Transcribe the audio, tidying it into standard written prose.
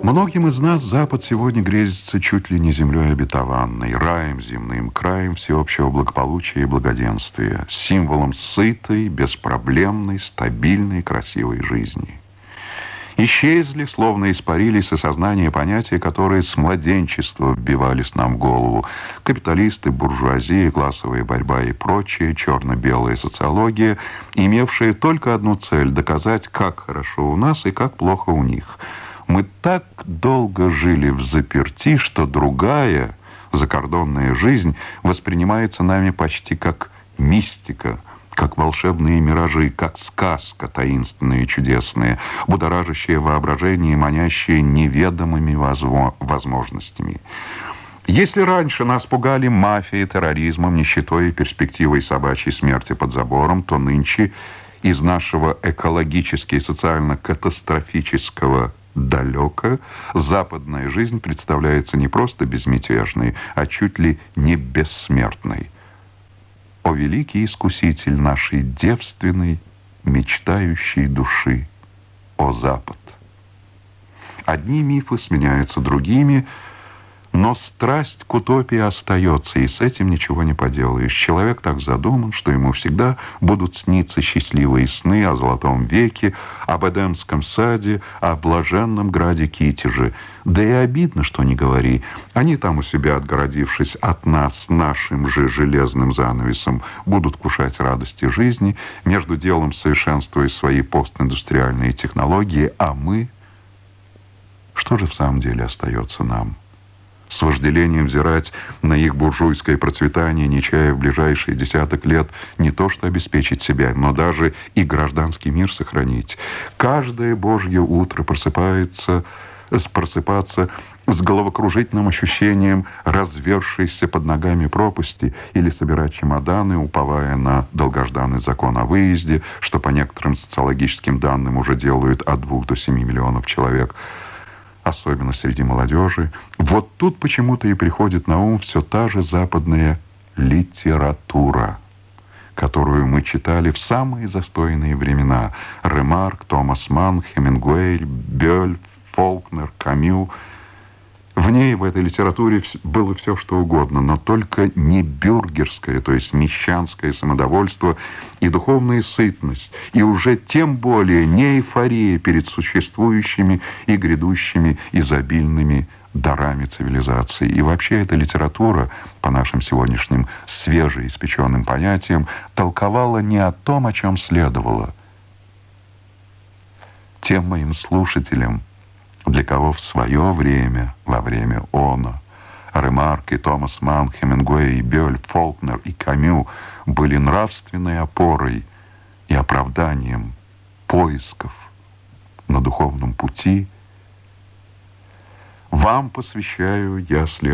Многим из нас Запад сегодня грезится чуть ли не землей обетованной, раем земным, краем всеобщего благополучия и благоденствия, символом сытой, беспроблемной, стабильной, красивой жизни. Исчезли, словно испарились из сознания понятия, которые с младенчества вбивались нам в голову. Капиталисты, буржуазия, классовая борьба и прочее, черно-белая социология, имевшие только одну цель – доказать, как хорошо у нас и как плохо у них. Мы так долго жили взаперти, что другая, закордонная жизнь воспринимается нами почти как мистика, как волшебные миражи, как сказка таинственная и чудесная, будоражащая воображение и манящая неведомыми возможностями. Если раньше нас пугали мафией, терроризмом, нищетой и перспективой собачьей смерти под забором, то нынче из нашего экологически и социально-катастрофического далека западная жизнь представляется не просто безмятежной, а чуть ли не бессмертной. О великий искуситель нашей девственной, мечтающей души, о Запад! Одни мифы сменяются другими, но страсть к утопии остается, и с этим ничего не поделаешь. Человек так задуман, что ему всегда будут сниться счастливые сны о золотом веке, об Эдемском саде, о блаженном граде Китеже. Да и обидно, что не говори. Они там у себя, отгородившись от нас нашим же железным занавесом, будут вкушать радости жизни, между делом совершенствуя свои постиндустриальные технологии, а мы... Что же в самом деле остается нам? С вожделением взирать на их буржуйское процветание, не чая в ближайшие десяток лет не то что обеспечить себя, но даже и гражданский мир сохранить. Каждое божье утро просыпаться с головокружительным ощущением развершейся под ногами пропасти или собирать чемоданы, уповая на долгожданный закон о выезде, что по некоторым социологическим данным уже делают от 2 до 7 миллионов человек, особенно среди молодежи. Вот тут почему-то и приходит на ум все та же западная литература, которую мы читали в самые застойные времена. Ремарк, Томас Манн, Хемингуэй, Бёль, Фолкнер, Камю. В ней, в этой литературе, было все, что угодно, но только не бюргерское, то есть мещанское самодовольство и духовная сытность, и уже тем более не эйфория перед существующими и грядущими изобильными дарами цивилизации. И вообще эта литература, по нашим сегодняшним свежеиспеченным понятиям, толковала не о том, о чем следовало. Тем моим слушателям, для кого в свое время, во время оно, Ремарк и Томас Манн, Хемингуэй и Бёль, Фолкнер и Камю были нравственной опорой и оправданием поисков на духовном пути, вам посвящаю я